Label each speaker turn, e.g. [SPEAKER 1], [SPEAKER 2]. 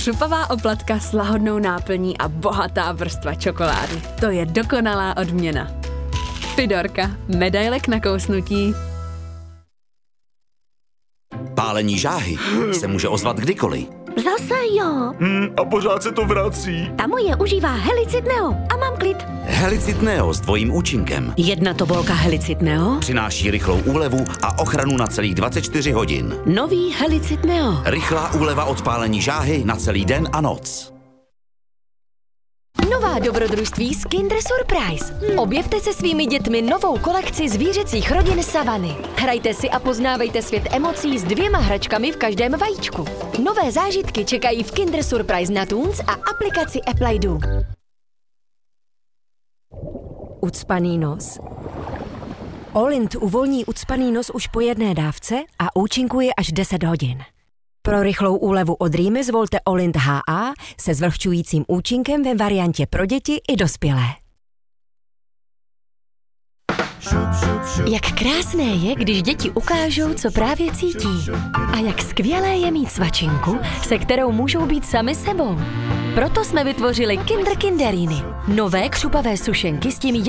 [SPEAKER 1] Křupavá oplatka s lahodnou náplní a bohatá vrstva čokolády. To je dokonalá odměna. Fidorka, medaile k nakousnutí.
[SPEAKER 2] Pálení žáhy se může ozvat kdykoliv.
[SPEAKER 3] Zase jo.
[SPEAKER 4] A pořád se to vrací.
[SPEAKER 3] Ta moje užívá Helicid Neo a mám klid.
[SPEAKER 2] Helicid Neo s dvojím účinkem
[SPEAKER 3] Jedna tobolka Helicid Neo.
[SPEAKER 2] přináší rychlou úlevu a ochranu na celých 24 hodin.
[SPEAKER 3] Nový Helicid Neo.
[SPEAKER 2] Rychlá úleva od pálení žáhy na celý den a noc.
[SPEAKER 5] Nová dobrodružství z Kinder Surprise. Objevte se svými dětmi novou kolekci zvířecích rodin Savany. Hrajte si a poznávejte svět emocí s 2 hračkami v každém vajíčku. Nové zážitky čekají v Kinder Surprise na Toons a aplikaci Apple Do.
[SPEAKER 6] Ucpaný nos. Olint uvolní ucpaný nos už po jedné dávce a účinkuje až 10 hodin. Pro rychlou úlevu od rýmy zvolte Olint HA se zvlhčujícím účinkem ve variantě pro děti i dospělé.
[SPEAKER 5] Jak krásné je, když děti ukážou, co právě cítí. A jak skvělé je mít svačinku, se kterou můžou být sami sebou. Proto jsme vytvořili Kinder Kinderíny. Nové křupavé sušenky s tím